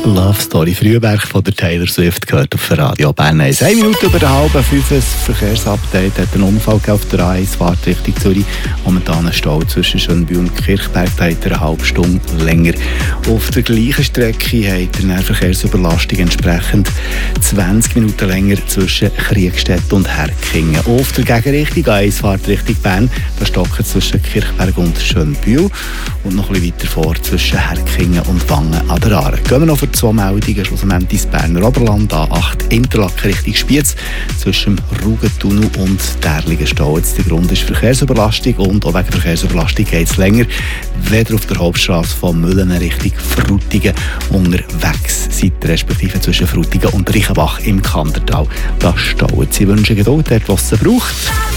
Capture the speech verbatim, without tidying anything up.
Love Story Frühwerk von der Taylor Swift gehört auf Radio Bern eins. Eine Minute über eine halbe fünf, ein Verkehrsupdate. Hat einen Unfall auf der A eins Fahrt Richtung Zürich. Momentan ein Stau zwischen Schönbühl und Kirchberg. Da hat er eine halbe Stunde länger. Auf der gleichen Strecke hat er eine Verkehrsüberlastung entsprechend zwanzig Minuten länger zwischen Kriegstedt und Herkingen. Auf der Gegenrichtung A eins Fahrt Richtung Bern. Da stockt zwischen Kirchberg und Schönbühl. Und noch ein bisschen weiter vor zwischen Herkingen und Wangen an der Aare. Gehen wir noch für zwei Meldungen. Schlussendlich ins Berner Oberland, A acht Interlaken Richtung Spiez. Zwischen dem Rugentunnel und Därligen Stau. Jetzt der Grund ist Verkehrsüberlastung und auch wegen Verkehrsüberlastung geht es länger. Weder auf der Hauptstrasse von Müllen Richtung Frutigen unterwegs seid, respektive zwischen Frutigen und Reichenbach im Kandertal. Da staut. Sie wünschen Geduld, dort was es braucht.